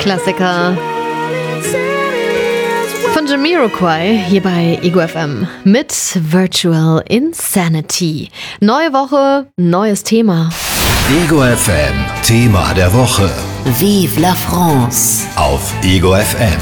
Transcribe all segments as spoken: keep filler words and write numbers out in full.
Klassiker von Jamiroquai hier bei Ego F M mit Virtual Insanity. Neue Woche, neues Thema. Ego F M, Thema der Woche. Vive la France. Auf Ego F M.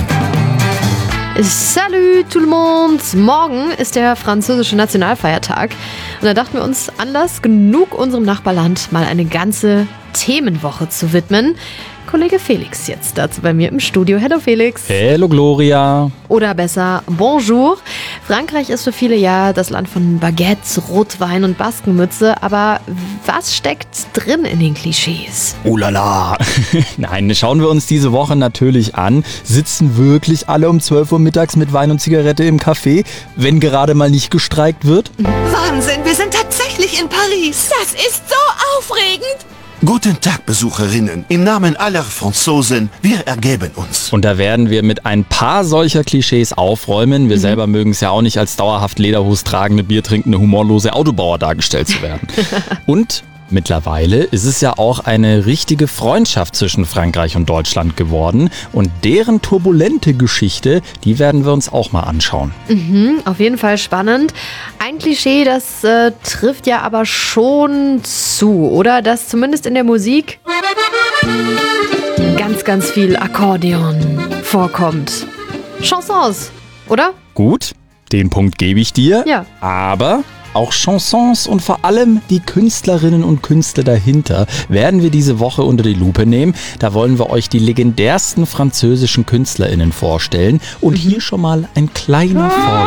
Salut tout le monde! Morgen ist der französische Nationalfeiertag. Und da dachten wir uns, Anlass genug, unserem Nachbarland mal eine ganze Themenwoche zu widmen. Kollege Felix jetzt dazu bei mir im Studio. Hello Felix. Hello Gloria. Oder besser, bonjour. Frankreich ist für viele ja das Land von Baguettes, Rotwein und Baskenmütze. Aber was steckt drin in den Klischees? Oh la la. Nein, schauen wir uns diese Woche natürlich an. Sitzen wirklich alle um zwölf Uhr mittags mit Wein und Zigarette im Café, wenn gerade mal nicht gestreikt wird? Wahnsinn, wir sind tatsächlich in Paris. Das ist so aufregend. Guten Tag, Besucherinnen. Im Namen aller Franzosen, wir ergeben uns. Und da werden wir mit ein paar solcher Klischees aufräumen. Wir mhm. selber mögen es ja auch nicht, als dauerhaft Lederhose tragende, biertrinkende, humorlose Autobauer dargestellt zu werden. Und mittlerweile ist es ja auch eine richtige Freundschaft zwischen Frankreich und Deutschland geworden. Und deren turbulente Geschichte, die werden wir uns auch mal anschauen. Mhm, auf jeden Fall spannend. Ein Klischee, das äh, trifft ja aber schon zu, oder? Dass zumindest in der Musik ganz, ganz viel Akkordeon vorkommt. Chansons, oder? Gut, den Punkt gebe ich dir. Ja. Aber auch Chansons und vor allem die Künstlerinnen und Künstler dahinter werden wir diese Woche unter die Lupe nehmen. Da wollen wir euch die legendärsten französischen KünstlerInnen vorstellen. Und hier schon mal ein kleiner Vorgeschmack.